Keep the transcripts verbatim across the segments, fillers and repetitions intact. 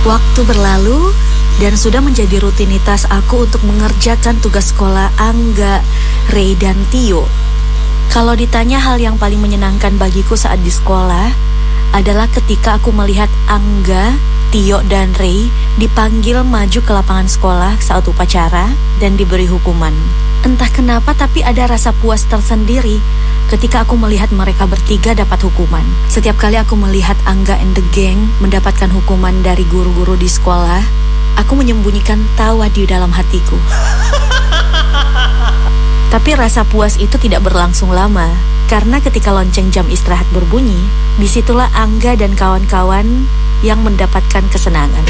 Waktu berlalu dan sudah menjadi rutinitas aku untuk mengerjakan tugas sekolah Angga, Ray, dan Tio. Kalau ditanya hal yang paling menyenangkan bagiku saat di sekolah adalah ketika aku melihat Angga, Tio, dan Ray dipanggil maju ke lapangan sekolah saat upacara dan diberi hukuman. Entah kenapa tapi ada rasa puas tersendiri ketika aku melihat mereka bertiga dapat hukuman. Setiap kali aku melihat Angga and the gang mendapatkan hukuman dari guru-guru di sekolah, aku menyembunyikan tawa di dalam hatiku. Tapi rasa puas itu tidak berlangsung lama, karena ketika lonceng jam istirahat berbunyi, disitulah Angga dan kawan-kawan yang mendapatkan kesenangan.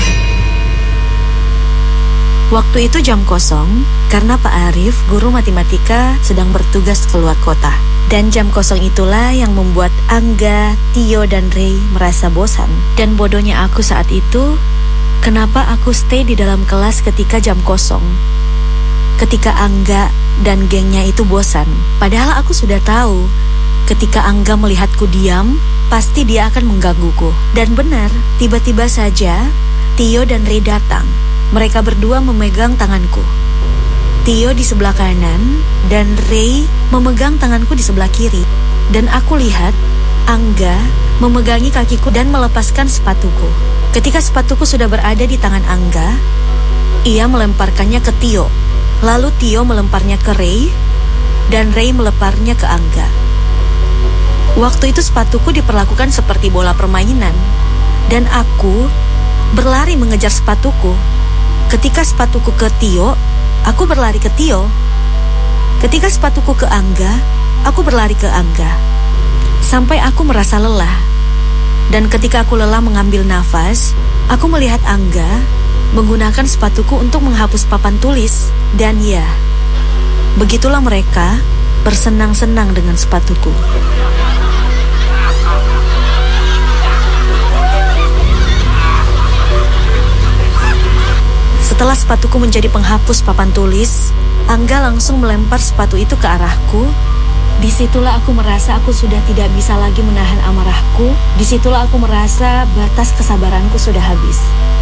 Waktu itu jam kosong, karena Pak Arif, guru matematika, sedang bertugas keluar kota. Dan jam kosong itulah yang membuat Angga, Tio, dan Ray merasa bosan. Dan bodohnya aku saat itu, kenapa aku stay di dalam kelas ketika jam kosong? Ketika Angga dan gengnya itu bosan. Padahal aku sudah tahu, ketika Angga melihatku diam, pasti dia akan menggangguku. Dan benar, tiba-tiba saja Tio dan Ray datang. Mereka berdua memegang tanganku. Tio di sebelah kanan dan Ray memegang tanganku di sebelah kiri. Dan aku lihat Angga memegangi kakiku dan melepaskan sepatuku. Ketika sepatuku sudah berada di tangan Angga, ia melemparkannya ke Tio. Lalu Tio melemparnya ke Ray dan Ray meleparnya ke Angga. Waktu itu sepatuku diperlakukan seperti bola permainan dan aku berlari mengejar sepatuku. Ketika sepatuku ke Tio, aku berlari ke Tio. Ketika sepatuku ke Angga, aku berlari ke Angga. Sampai aku merasa lelah. Dan ketika aku lelah mengambil nafas, aku melihat Angga menggunakan sepatuku untuk menghapus papan tulis. Dan ya, begitulah mereka bersenang-senang dengan sepatuku. Setelah sepatuku menjadi penghapus papan tulis, Angga langsung melempar sepatu itu ke arahku. Disitulah aku merasa aku sudah tidak bisa lagi menahan amarahku. Disitulah aku merasa batas kesabaranku sudah habis.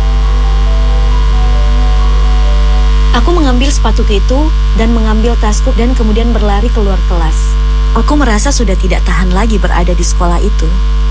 Aku mengambil sepatuku itu dan mengambil tasku dan kemudian berlari keluar kelas. Aku merasa sudah tidak tahan lagi berada di sekolah itu.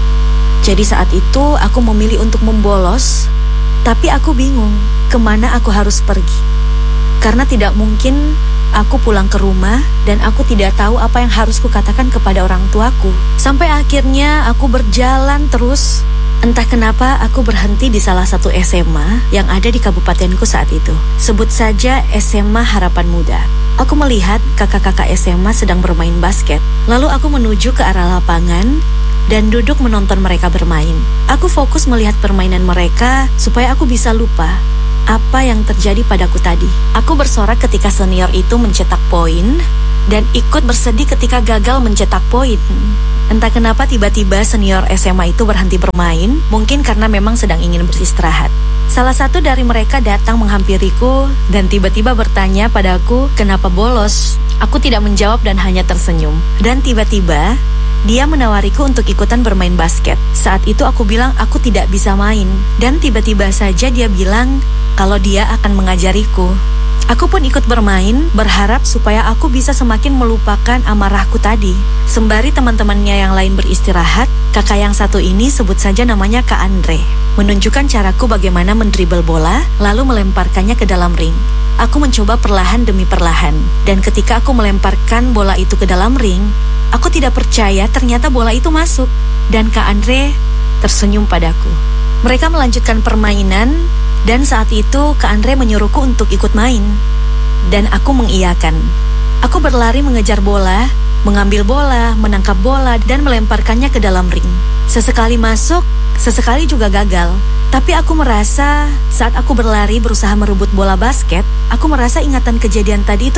Jadi saat itu aku memilih untuk membolos. Tapi aku bingung kemana aku harus pergi. Karena tidak mungkin aku pulang ke rumah dan aku tidak tahu apa yang harus kukatakan kepada orang tuaku. Sampai akhirnya aku berjalan terus. Entah kenapa aku berhenti di salah satu S M A yang ada di kabupatenku saat itu. Sebut saja S M A Harapan Muda. Aku melihat kakak-kakak S M A sedang bermain basket. Lalu aku menuju ke arah lapangan dan duduk menonton mereka bermain. Aku fokus melihat permainan mereka supaya aku bisa lupa apa yang terjadi padaku tadi. Aku bersorak ketika senior itu mencetak poin dan ikut bersedih ketika gagal mencetak poin. Entah kenapa tiba-tiba senior S M A itu berhenti bermain, mungkin karena memang sedang ingin beristirahat. Salah satu dari mereka datang menghampiriku dan tiba-tiba bertanya padaku kenapa bolos. Aku tidak menjawab dan hanya tersenyum. Dan tiba-tiba dia menawariku untuk ikutan bermain basket. Saat itu aku bilang aku tidak bisa main. Dan tiba-tiba saja dia bilang kalau dia akan mengajariku. Aku pun ikut bermain, berharap supaya aku bisa semakin melupakan amarahku tadi. Sembari teman-temannya yang lain beristirahat, kakak yang satu ini sebut saja namanya Kak Andre, menunjukkan caraku bagaimana mendribel bola, lalu melemparkannya ke dalam ring. Aku mencoba perlahan demi perlahan. Dan ketika aku melemparkan bola itu ke dalam ring, aku tidak percaya ternyata bola itu masuk. Dan Kak Andre tersenyum padaku. Mereka melanjutkan permainan. Dan saat itu Kak Andre menyuruhku untuk ikut main. Dan aku mengiyakan. Aku berlari mengejar bola, mengambil bola, menangkap bola, dan melemparkannya ke dalam ring. Sesekali masuk, sesekali juga gagal. Tapi aku merasa saat aku berlari berusaha merebut bola basket, aku merasa ingatan kejadian tadi itu